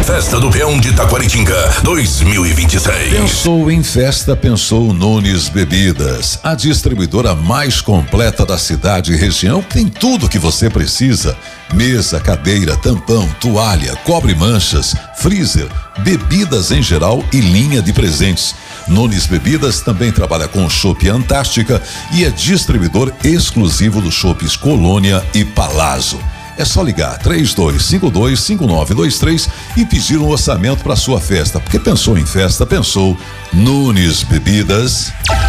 Festa do Peão de Taquaritinga 2026. Pensou em festa, pensou Nunes Bebidas, a distribuidora mais completa da cidade e região, que tem tudo que você precisa: mesa, cadeira, tampão, toalha, cobre manchas, freezer, bebidas em geral e linha de presentes. Nunes Bebidas também trabalha com chopp Antártica e é distribuidor exclusivo dos chopps Colônia e Palazzo. É só ligar 3252-5923 e pedir um orçamento para sua festa, porque pensou em festa, pensou Nunes Bebidas.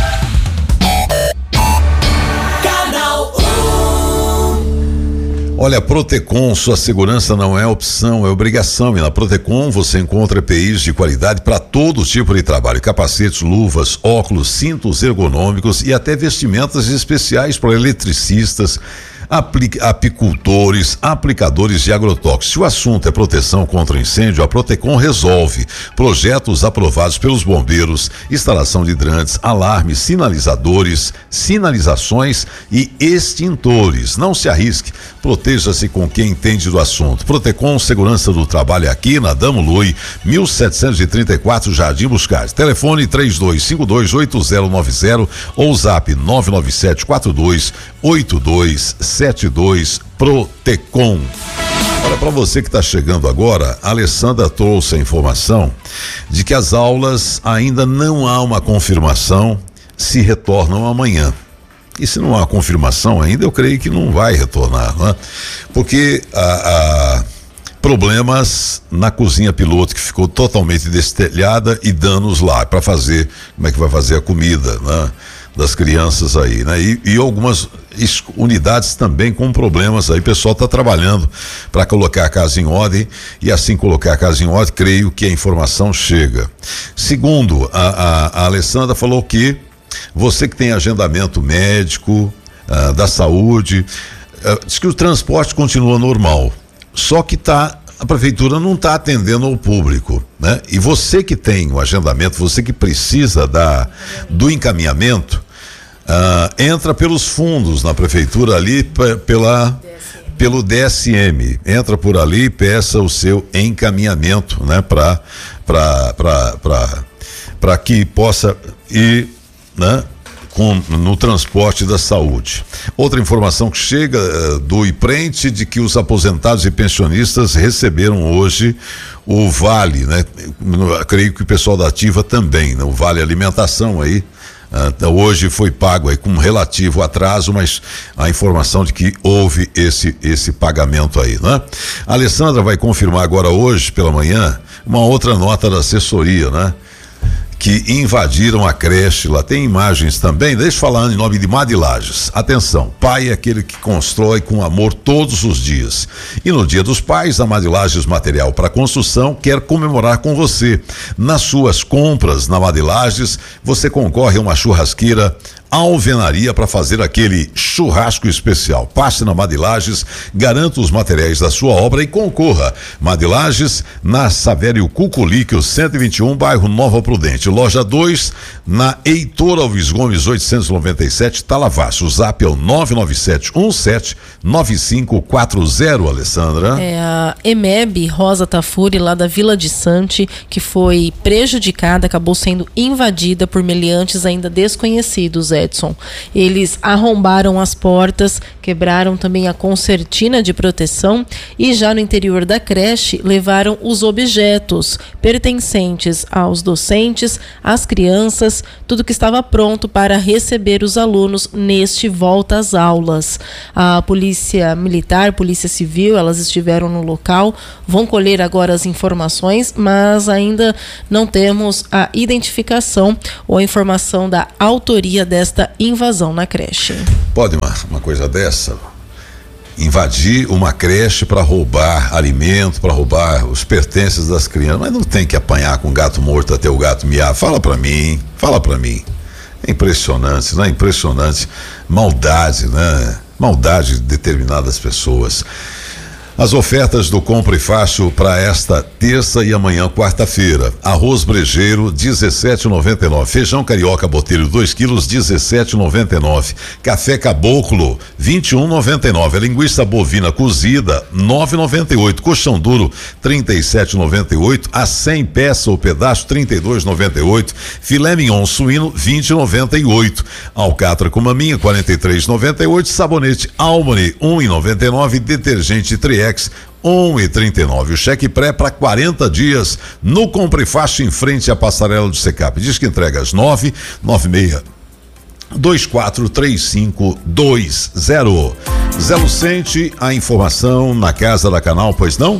Canal 1. Olha, Protecon, sua segurança não é opção, é obrigação. E na Protecon você encontra EPIs de qualidade para todo tipo de trabalho: capacetes, luvas, óculos, cintos ergonômicos e até vestimentas especiais para eletricistas, apicultores, aplicadores de agrotóxicos. Se o assunto é proteção contra incêndio, a Protecon resolve. Projetos aprovados pelos bombeiros, instalação de hidrantes, alarmes, sinalizadores, sinalizações e extintores. Não se arrisque, proteja-se com quem entende do assunto. Protecon, segurança do trabalho aqui na Damo Lui, 1734, Jardim Buscais. Telefone 3252-8090 ou zap 997428272 Protecon. Olha, para você que está chegando agora, a Alessandra trouxe a informação de que as aulas ainda não há uma confirmação se retornam amanhã. E se não há confirmação ainda, eu creio que não vai retornar, né? Porque problemas na cozinha piloto, que ficou totalmente destelhada, e danos lá para fazer, como é que vai fazer a comida, né, das crianças aí, né? E algumas unidades também com problemas aí. O pessoal está trabalhando para colocar a casa em ordem, e assim colocar a casa em ordem, creio que a informação chega. Segundo, a Alessandra falou que você que tem agendamento médico, da saúde, diz que o transporte continua normal, só que a prefeitura não está atendendo ao público, né? E você que tem o agendamento, você que precisa do encaminhamento, entra pelos fundos na prefeitura ali, pelo DSM, entra por ali e peça o seu encaminhamento, né? Para que possa ir, né, no transporte da saúde. Outra informação que chega do IPRENTE, de que os aposentados e pensionistas receberam hoje o vale, né? Creio que o pessoal da Ativa também, né? O vale alimentação aí, hoje foi pago aí com relativo atraso, mas a informação de que houve esse pagamento aí, né? A Alessandra vai confirmar agora hoje pela manhã uma outra nota da assessoria, né? Que invadiram a creche, lá tem imagens também. Deixa eu falar em nome de Madilages. Atenção, pai é aquele que constrói com amor todos os dias. E no Dia dos Pais, a Madilages Material para Construção quer comemorar com você. Nas suas compras na Madilages, você concorre a uma churrasqueira alvenaria para fazer aquele churrasco especial. Passe na Madilages, garanta os materiais da sua obra e concorra. Madilages, na Savério Cuculique, 121, bairro Nova Prudente. Loja 2, na Heitor Alves Gomes, 897, Talavassi. O zap é o 997179540, Alessandra. É a EMEB Rosa Tafuri, lá da Vila de Sante, que foi prejudicada, acabou sendo invadida por meliantes ainda desconhecidos, Edson. Eles arrombaram as portas, quebraram também a concertina de proteção e já no interior da creche levaram os objetos pertencentes aos docentes, às crianças, tudo que estava pronto para receber os alunos neste volta às aulas. A Polícia Militar, Polícia Civil, elas estiveram no local, vão colher agora as informações, mas ainda não temos a identificação ou a informação da autoria desta invasão na creche. Pode uma coisa dessa? Invadir uma creche para roubar alimento, para roubar os pertences das crianças, mas não tem que apanhar com gato morto até o gato miar. Fala para mim. É impressionante, né? Impressionante. Maldade, né? Maldade de determinadas pessoas. As ofertas do Compre Fácil para esta terça e amanhã, quarta-feira. Arroz brejeiro, 17,99. Feijão carioca botelho, 2 quilos, 17,99. Café caboclo, 21,99. Linguiça bovina cozida, 9,98. Colchão duro, 37,98. A 100 peça ou pedaço, 32,98. Filé mignon suíno, 20,98. Alcatra com maminha, 43,98. Sabonete Albany, 1,99. Detergente Triex, 1,39. O cheque pré para 40 dias no Compre Fácil em frente à passarela do Secap. Diz que entrega às 996-243520. Zé Lucente, a informação na Casa da Canal, pois não?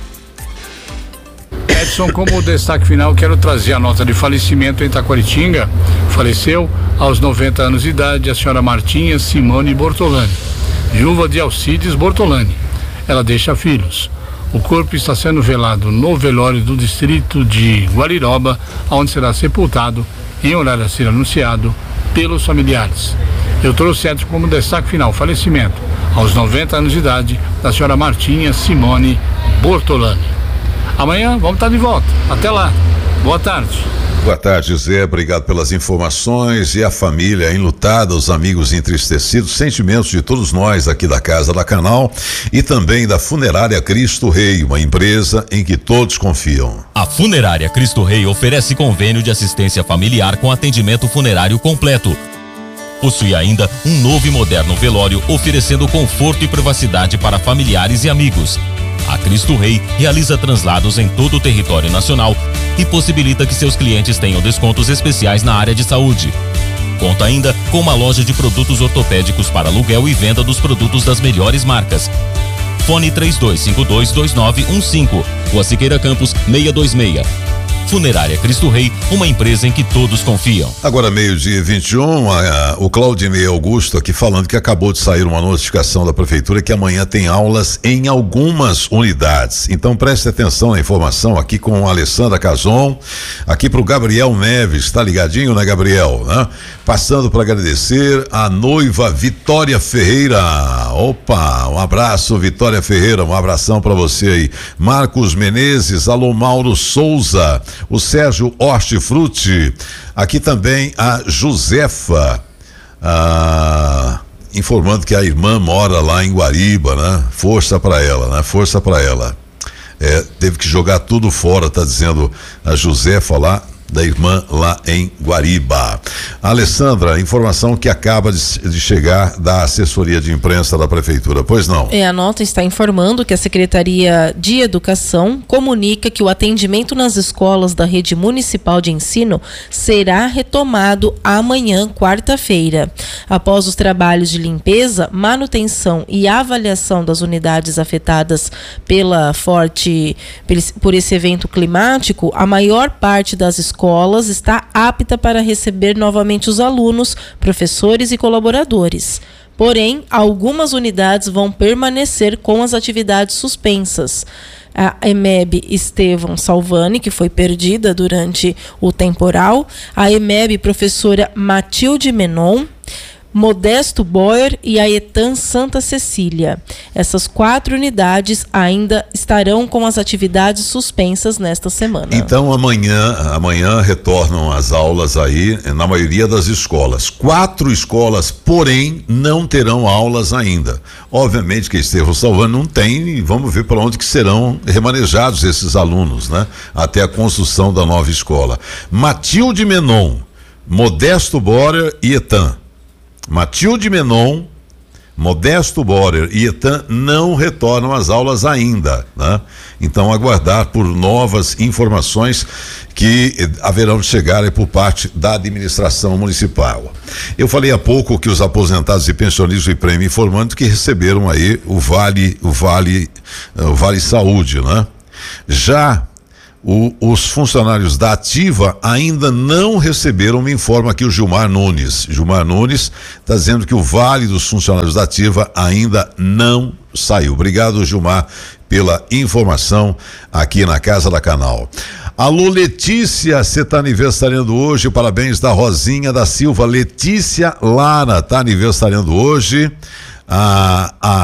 Edson, como destaque final, quero trazer a nota de falecimento em Taquaritinga. Faleceu aos 90 anos de idade a senhora Martinha Simone Bortolani, viúva de Alcides Bortolani. Ela deixa filhos. O corpo está sendo velado no velório do distrito de Guariroba, onde será sepultado em horário a ser anunciado pelos familiares. Eu trouxe Edson como destaque final, falecimento aos 90 anos de idade da senhora Martinha Simone Bortolani. Amanhã vamos estar de volta. Até lá. Boa tarde. Boa tarde, Zé. Obrigado pelas informações. E a família enlutada, os amigos entristecidos, sentimentos de todos nós aqui da Casa da Canal e também da Funerária Cristo Rei, uma empresa em que todos confiam. A Funerária Cristo Rei oferece convênio de assistência familiar com atendimento funerário completo. Possui ainda um novo e moderno velório, oferecendo conforto e privacidade para familiares e amigos. A Cristo Rei realiza translados em todo o território nacional e possibilita que seus clientes tenham descontos especiais na área de saúde. Conta ainda com uma loja de produtos ortopédicos para aluguel e venda dos produtos das melhores marcas. Fone 32522915, Rua Siqueira Campos 626. Funerária Cristo Rei, uma empresa em que todos confiam. Agora 12:21, o Claudinei Augusto aqui falando que acabou de sair uma notificação da prefeitura que amanhã tem aulas em algumas unidades. Então preste atenção na informação aqui com a Alessandra Cazon, aqui pro Gabriel Neves, tá ligadinho, né, Gabriel? Né? Passando para agradecer a noiva Vitória Ferreira. Opa, um abraço, Vitória Ferreira, um abração para você aí. Marcos Menezes, alô Mauro Souza, o Sérgio Hortifruti, aqui também a Josefa, informando que a irmã mora lá em Guariba, né? Força para ela, né? Força para ela. Teve que jogar tudo fora, tá dizendo a Josefa lá, da irmã lá em Guariba. Alessandra, informação que acaba de chegar da assessoria de imprensa da prefeitura, pois não? A nota está informando que a Secretaria de Educação comunica que o atendimento nas escolas da rede municipal de ensino será retomado amanhã, quarta-feira. Após os trabalhos de limpeza, manutenção e avaliação das unidades afetadas por esse evento climático, a maior parte das escolas está apta para receber novamente os alunos, professores e colaboradores. Porém, algumas unidades vão permanecer com as atividades suspensas. A EMEB Estevão Salvani, que foi perdida durante o temporal, a EMEB Professora Matilde Menon, Modesto Boyer e a ETAN Santa Cecília. Essas 4 unidades ainda estarão com as atividades suspensas nesta semana. Então amanhã retornam as aulas aí na maioria das escolas. 4 escolas, porém, não terão aulas ainda. Obviamente que Estevão Salvani não tem, e vamos ver para onde que serão remanejados esses alunos, né? Até a construção da nova escola. Matilde Menon, Modesto Boyer e ETAN. Matilde Menon, Modesto Boyer e ETAN não retornam às aulas ainda, né? Então aguardar por novas informações que haverão de chegar por parte da administração municipal. Eu falei há pouco que os aposentados e pensionistas do IPREM informando que receberam aí o Vale Saúde, né? Já os funcionários da Ativa ainda não receberam, me informa aqui o Gilmar Nunes. Gilmar Nunes está dizendo que o vale dos funcionários da Ativa ainda não saiu. Obrigado, Gilmar, pela informação aqui na Casa da Canal. Alô, Letícia, você está aniversariando hoje, parabéns da Rosinha da Silva. Letícia Lara está aniversariando hoje. A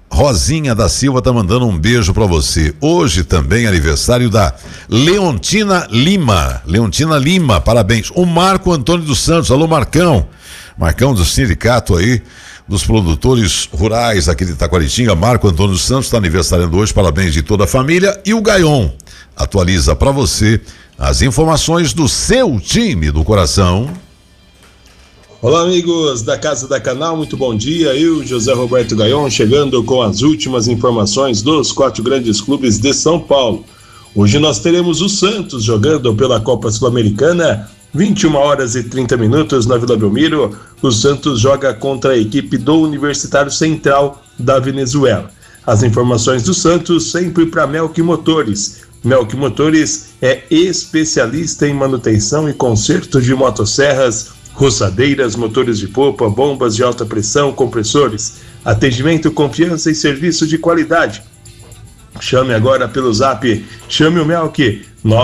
Rosinha da Silva tá mandando um beijo pra você. Hoje também aniversário da Leontina Lima, parabéns. O Marco Antônio dos Santos, alô Marcão do sindicato aí dos produtores rurais aqui de Taquaritinga. Marco Antônio dos Santos está aniversariando hoje, parabéns de toda a família. E o Gaion atualiza para você as informações do seu time do coração. Olá, amigos da Casa da Canal, muito bom dia. Eu, José Roberto Gaion, chegando com as últimas informações dos 4 grandes clubes de São Paulo. Hoje nós teremos o Santos jogando pela Copa Sul-Americana, 21h30 na Vila Belmiro. O Santos joga contra a equipe do Universitário Central da Venezuela. As informações do Santos sempre para Melk Motores. Melk Motores é especialista em manutenção e conserto de motosserras, roçadeiras, motores de popa, bombas de alta pressão, compressores. Atendimento, confiança e serviço de qualidade. Chame agora pelo zap, chame o Melk,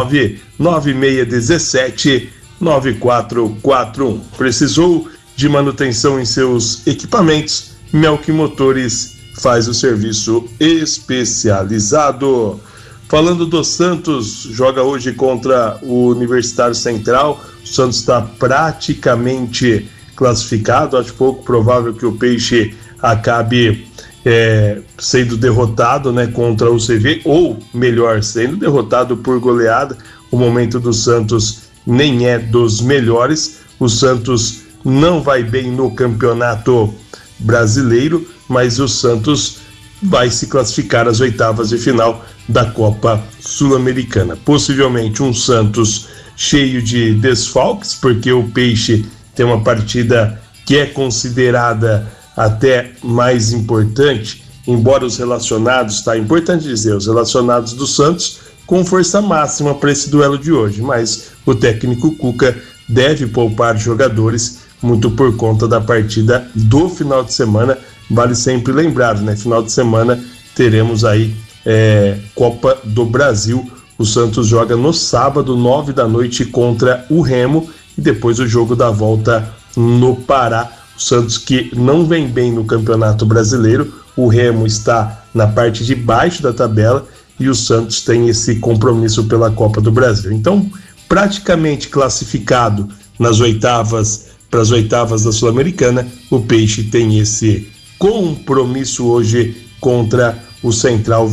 99617-9441. Precisou de manutenção em seus equipamentos? Melk Motores faz o serviço especializado. Falando do Santos, joga hoje contra o Universitário Central. O Santos está praticamente classificado. Acho pouco provável que o Peixe acabe sendo derrotado, né, contra o CV, ou melhor, sendo derrotado por goleada. O momento do Santos nem é dos melhores. O Santos não vai bem no Campeonato Brasileiro, mas o Santos vai se classificar às oitavas de final da Copa Sul-Americana. Possivelmente um Santos cheio de desfalques, porque o Peixe tem uma partida que é considerada até mais importante, embora os relacionados, tá importante dizer, os relacionados do Santos com força máxima para esse duelo de hoje, mas o técnico Cuca deve poupar jogadores muito por conta da partida do final de semana. Vale sempre lembrar, né? Final de semana teremos aí Copa do Brasil. O Santos joga no sábado, 21h, contra o Remo, e depois o jogo da volta no Pará. O Santos que não vem bem no Campeonato Brasileiro, o Remo está na parte de baixo da tabela e o Santos tem esse compromisso pela Copa do Brasil. Então, praticamente classificado nas oitavas, para as oitavas da Sul-Americana, o Peixe tem esse compromisso hoje contra o Central,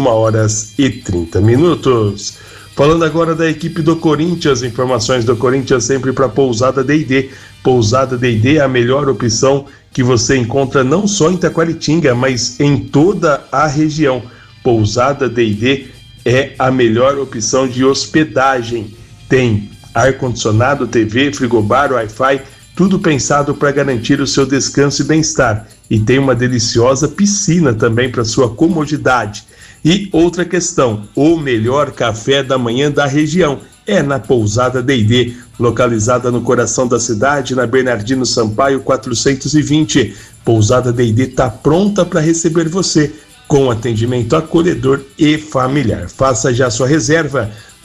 21h30. Falando agora da equipe do Corinthians, informações do Corinthians sempre para Pousada D&D. Pousada D&D é a melhor opção que você encontra não só em Taquaritinga, mas em toda a região. Pousada D&D é a melhor opção de hospedagem. Tem ar-condicionado, TV, frigobar, Wi-Fi, tudo pensado para garantir o seu descanso e bem-estar. E tem uma deliciosa piscina também para sua comodidade. E outra questão, o melhor café da manhã da região é na Pousada D&D, localizada no coração da cidade, na Bernardino Sampaio 420. Pousada D&D está pronta para receber você, com atendimento acolhedor e familiar. Faça já sua reserva,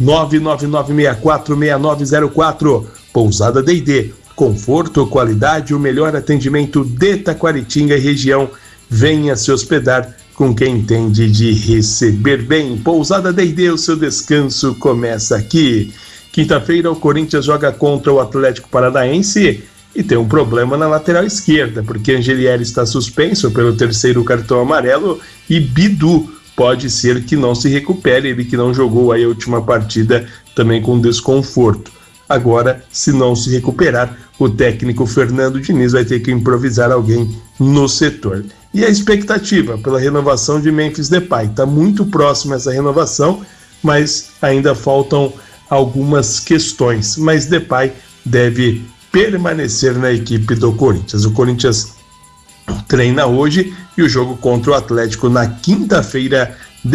999646904. Pousada D&D, conforto, qualidade, o melhor atendimento de Taquaritinga e região. Venha se hospedar com quem entende de receber bem. Pousada D&D, o seu descanso começa aqui. Quinta-feira, o Corinthians joga contra o Atlético Paranaense e tem um problema na lateral esquerda, porque Angelieri está suspenso pelo 3º cartão amarelo e Bidu pode ser que não se recupere, ele que não jogou aí a última partida também com desconforto. Agora, se não se recuperar, o técnico Fernando Diniz vai ter que improvisar alguém no setor. E a expectativa pela renovação de Memphis Depay. Está muito próxima essa renovação, mas ainda faltam algumas questões. Mas Depay deve permanecer na equipe do Corinthians. O Corinthians treina hoje e o jogo contra o Atlético na quinta-feira,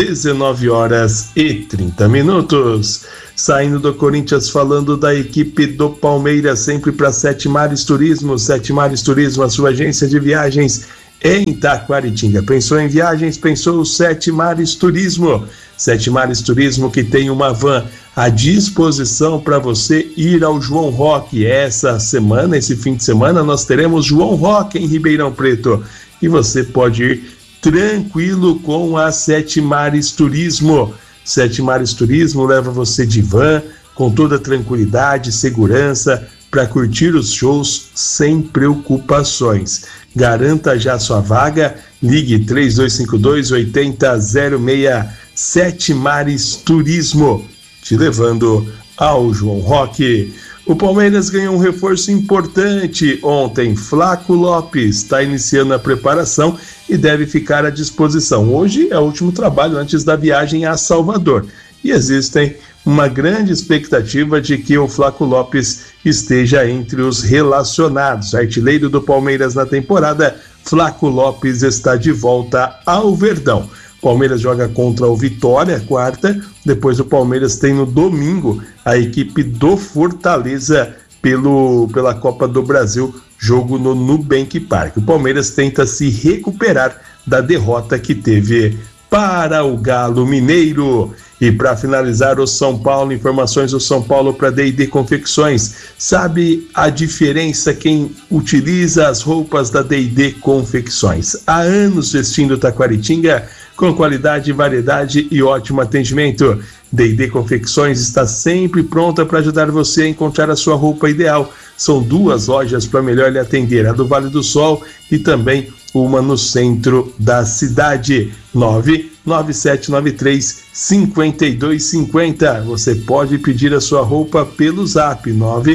19h30. Saindo do Corinthians, falando da equipe do Palmeiras, sempre para Sete Mares Turismo. Sete Mares Turismo, a sua agência de viagens em Taquaritinga. Pensou em viagens? Pensou o Sete Mares Turismo. Sete Mares Turismo, que tem uma van à disposição para você ir ao João Roque. Essa semana, esse fim de semana, nós teremos João Roque em Ribeirão Preto. E você pode ir tranquilo com a Sete Mares Turismo. Sete Mares Turismo leva você de van com toda tranquilidade, segurança, para curtir os shows sem preocupações. Garanta já sua vaga, ligue 3252-8006, Sete Mares Turismo, te levando ao João Rock. O Palmeiras ganhou um reforço importante ontem. Flaco Lopes está iniciando a preparação e deve ficar à disposição. Hoje é o último trabalho antes da viagem a Salvador. E existem uma grande expectativa de que o Flaco Lopes esteja entre os relacionados. Artilheiro do Palmeiras na temporada, Flaco Lopes está de volta ao Verdão. Palmeiras joga contra o Vitória, quarta. Depois o Palmeiras tem no domingo a equipe do Fortaleza pela Copa do Brasil, jogo no Nubank Park. O Palmeiras tenta se recuperar da derrota que teve para o Galo Mineiro. E para finalizar, o São Paulo, informações do São Paulo para D&D Confecções. Sabe a diferença quem utiliza as roupas da D&D Confecções? Há anos vestindo Taquaritinga com qualidade, variedade e ótimo atendimento. D&D Confecções está sempre pronta para ajudar você a encontrar a sua roupa ideal. São 2 lojas para melhor lhe atender, a do Vale do Sol e também uma no centro da cidade. 99793-5250. Você pode pedir a sua roupa pelo zap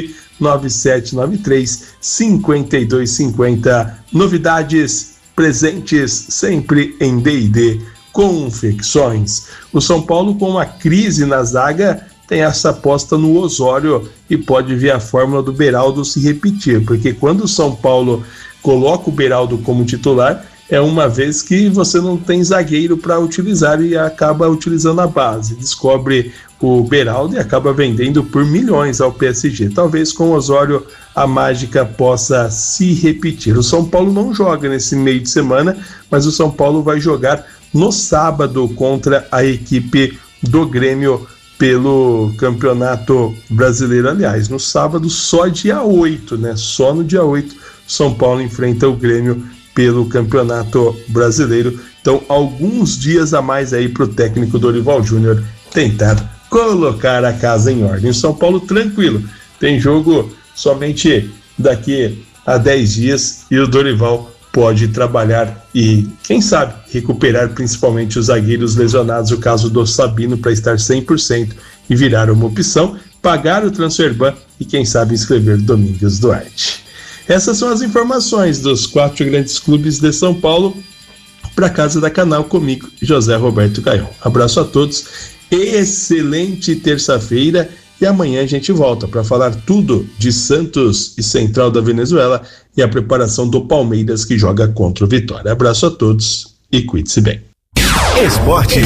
99793-5250. Novidades presentes sempre em D&D Confecções. O São Paulo, com uma crise na zaga, tem essa aposta no Osório e pode ver a fórmula do Beraldo se repetir, porque quando o São Paulo coloca o Beraldo como titular, é uma vez que você não tem zagueiro para utilizar e acaba utilizando a base. Descobre o Beraldo e acaba vendendo por milhões ao PSG. Talvez com o Osório a mágica possa se repetir. O São Paulo não joga nesse meio de semana, mas o São Paulo vai jogar no sábado contra a equipe do Grêmio pelo Campeonato Brasileiro. Aliás, no sábado só dia 8, né? Só no dia 8 São Paulo enfrenta o Grêmio pelo Campeonato Brasileiro. Então, alguns dias a mais aí para o técnico Dorival Júnior tentar colocar a casa em ordem. O São Paulo tranquilo, tem jogo somente daqui a 10 dias e o Dorival pode trabalhar e, quem sabe, recuperar principalmente os zagueiros lesionados, o caso do Sabino, para estar 100% e virar uma opção, pagar o transferban e, quem sabe, inscrever Domingos Duarte. Essas são as informações dos 4 grandes clubes de São Paulo para a Casa da Canal, comigo, José Roberto Caion. Abraço a todos, excelente terça-feira e amanhã a gente volta para falar tudo de Santos e Central da Venezuela e a preparação do Palmeiras que joga contra o Vitória. Abraço a todos e cuide-se bem. Esporte.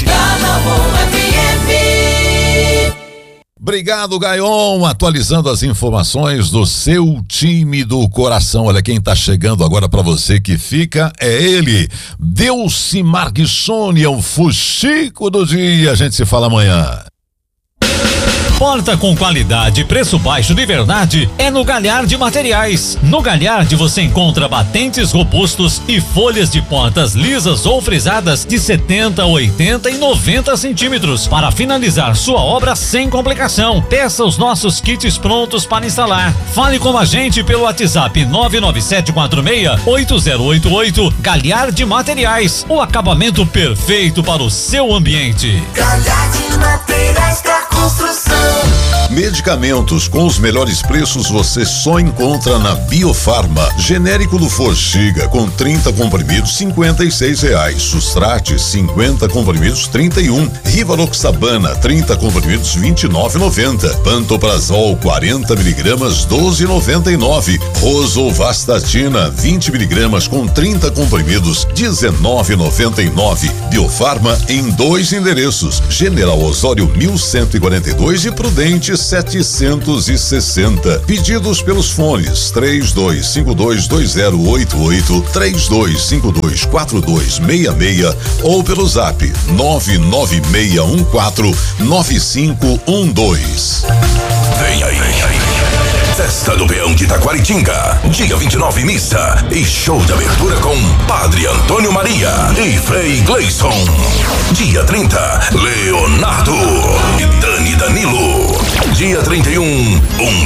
Obrigado, Gaion, atualizando as informações do seu time do coração. Olha, quem tá chegando agora para você que fica é ele, Delcimar Guichoni, é o fuxico do dia. A gente se fala amanhã. Porta com qualidade e preço baixo de verdade é no Galhardi Materiais. No Galhardi você encontra batentes robustos e folhas de portas lisas ou frisadas de 70, 80 e 90 centímetros para finalizar sua obra sem complicação. Peça os nossos kits prontos para instalar. Fale com a gente pelo WhatsApp 99746-8088. Galhardi Materiais, o acabamento perfeito para o seu ambiente. Galhardi Materiais da Construção. Medicamentos com os melhores preços você só encontra na Biofarma. Genérico do Forxiga com 30 comprimidos R$56. Sustrate 50 comprimidos R$31. Rivaroxabana 30 comprimidos R$29,90. Pantoprazol 40 miligramas R$12,99. Rosuvastatina 20 miligramas com 30 comprimidos R$19,99. Biofarma em 2 endereços: General Osório 1142 e Prudente 760. Pedidos pelos fones 32522088, 32524266 ou pelo zap 996149512. Vem aí. Festa do Peão de Itaquaritinga. Dia 29, missa e show de abertura com Padre Antônio Maria e Frei Gleison. Dia 30, Leonardo e Dani Danilo. Dia 31,